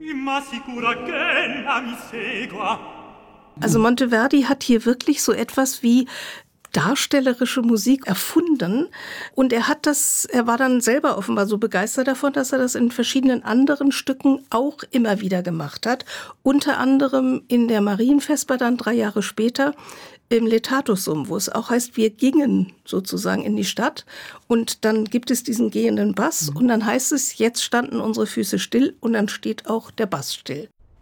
Also Monteverdi hat hier wirklich so etwas wie darstellerische Musik erfunden und er war dann selber offenbar so begeistert davon, dass er das in verschiedenen anderen Stücken auch immer wieder gemacht hat. Unter anderem in der Marienvesper dann 3 Jahre später im Letatus-Sum, wo es auch heißt, wir gingen sozusagen in die Stadt und dann gibt es diesen gehenden Bass und dann heißt es, jetzt standen unsere Füße still und dann steht auch der Bass still.